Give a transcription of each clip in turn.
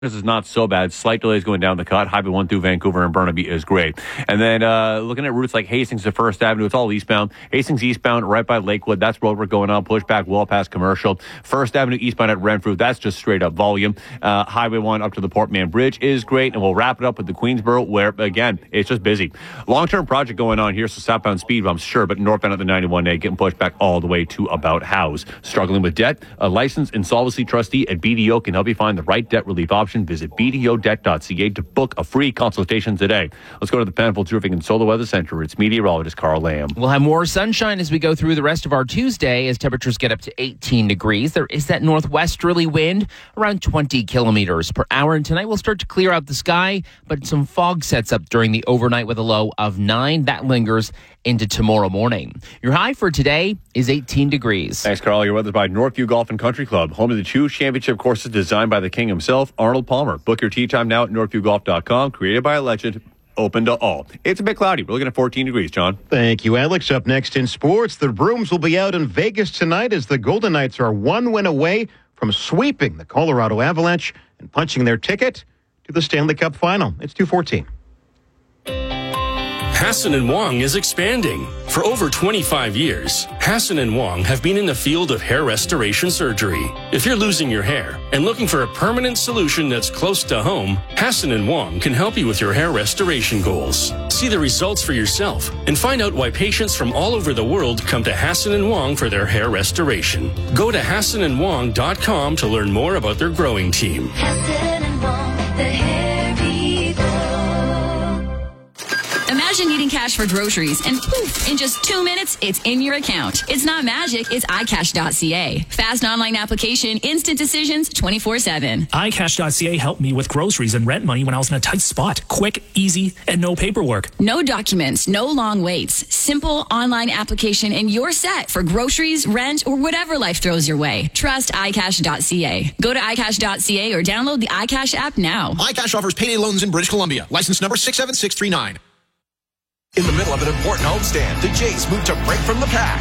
This is not so bad. Slight delays going down the cut. Highway 1 through Vancouver and Burnaby is great. And then looking at routes like Hastings to First Avenue, it's all eastbound. Hastings eastbound right by Lakewood. That's road work going on. Pushback well past Commercial. First Avenue eastbound at Renfrew. That's just straight up volume. Highway 1 up to the Port Mann Bridge is great. And we'll wrap it up with the Queensboro where, again, it's just busy. Long-term project going on here. So southbound speed bumps, sure, but northbound at the 91A getting pushed back all the way to about Howes. Struggling with debt? A licensed insolvency trustee at BDO can help you find the right debt relief option. Visit BDOdebt.ca to book a free consultation today. Let's go to the Penfolds Roofing and Solar Weather Center. It's meteorologist Carl Lamb. We'll have more sunshine as we go through the rest of our Tuesday as temperatures get up to 18 degrees. There is that northwesterly wind around 20 kilometers per hour. And tonight we'll start to clear out the sky, but some fog sets up during the overnight with a low of 9. That lingers into tomorrow morning. Your high for today is 18 degrees. Thanks, Carl. Your weather's by Northview Golf and Country Club, home of the 2 championship courses designed by the king himself, Arnold Palmer. Book your tee time now at northviewgolf.com. Created by a legend. Open to all. It's a bit cloudy. We're looking at 14 degrees, John. Thank you, Alex. Up next in sports, the Brooms will be out in Vegas tonight as the Golden Knights are 1 win away from sweeping the Colorado Avalanche and punching their ticket to the Stanley Cup final. It's 2:14. Hassan & Wong is expanding. For over 25 years, Hassan & Wong have been in the field of hair restoration surgery. If you're losing your hair and looking for a permanent solution that's close to home, Hassan & Wong can help you with your hair restoration goals. See the results for yourself and find out why patients from all over the world come to Hassan & Wong for their hair restoration. Go to HassanandWong.com to learn more about their growing team. Hassan & Wong, the hair people. Imagine needing cash for groceries and poof, in just 2 minutes, it's in your account. It's not magic, it's iCash.ca. Fast online application, instant decisions, 24/7. iCash.ca helped me with groceries and rent money when I was in a tight spot. Quick, easy, and no paperwork. No documents, no long waits. Simple online application and you're set for groceries, rent, or whatever life throws your way. Trust iCash.ca. Go to iCash.ca or download the iCash app now. iCash offers payday loans in British Columbia. License number 67639. In the middle of an important homestand, the Jays move to break from the pack.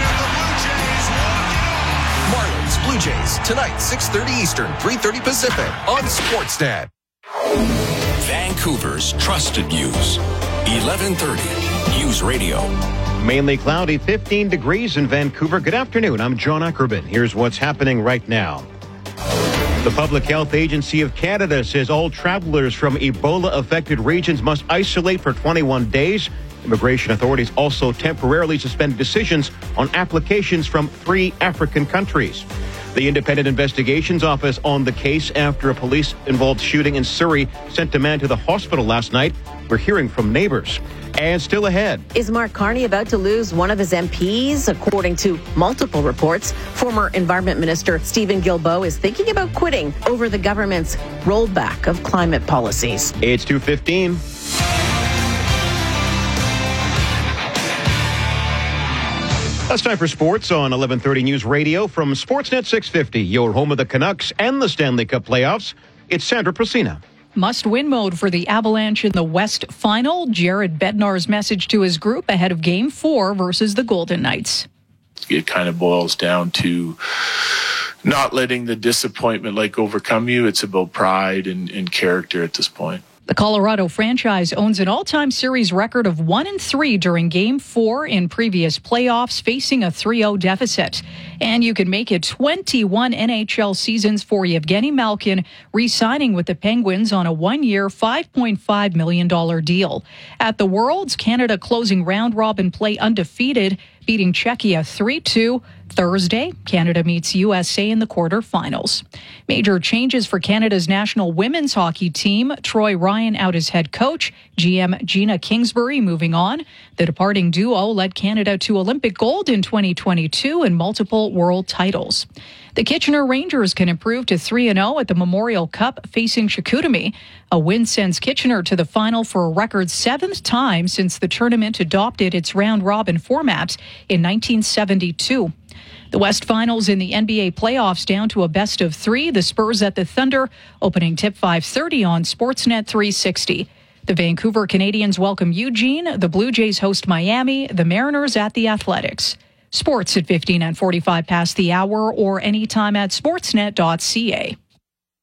Marlins, Blue Jays, tonight, 6:30 Eastern, 3:30 Pacific, on Sportsnet. Vancouver's trusted news. 1130 News Radio. Mainly cloudy, 15 degrees in Vancouver. Good afternoon. I'm John Ackerman. Here's what's happening right now. The Public Health Agency of Canada says all travelers from Ebola-affected regions must isolate for 21 days. Immigration authorities also temporarily suspended decisions on applications from 3 African countries. The Independent Investigations Office on the case after a police-involved shooting in Surrey sent a man to the hospital last night. We're hearing from neighbors. And still ahead. Is Mark Carney about to lose one of his MPs? According to multiple reports, former Environment Minister Stephen Guilbeault is thinking about quitting over the government's rollback of climate policies. It's 2:15. That's time for sports on 1130 News Radio from Sportsnet 650, your home of the Canucks and the Stanley Cup playoffs. It's Sandra Procina. Must-win mode for the Avalanche in the West Final. Jared Bednar's message to his group ahead of Game 4 versus the Golden Knights. It kind of boils down to not letting the disappointment overcome you. It's about pride and character at this point. The Colorado franchise owns an all-time series record of 1-3 during Game 4 in previous playoffs, facing a 3-0 deficit. And you can make it 21 NHL seasons for Evgeny Malkin, re-signing with the Penguins on a 1-year, $5.5 million deal. At the Worlds, Canada closing round-robin play undefeated, beating Czechia 3-2. Thursday, Canada meets USA in the quarterfinals. Major changes for Canada's national women's hockey team. Troy Ryan out as head coach. GM Gina Kingsbury moving on. The departing duo led Canada to Olympic gold in 2022 and multiple world titles. The Kitchener Rangers can improve to 3-0 at the Memorial Cup facing Chicoutimi. A win sends Kitchener to the final for a record 7th time since the tournament adopted its round-robin format in 1972. The West Finals in the NBA playoffs down to a best of 3. The Spurs at the Thunder, opening tip 5:30 on Sportsnet 360. The Vancouver Canadians welcome Eugene. The Blue Jays host Miami. The Mariners at the Athletics. Sports at 15 and 45 past the hour or anytime at sportsnet.ca.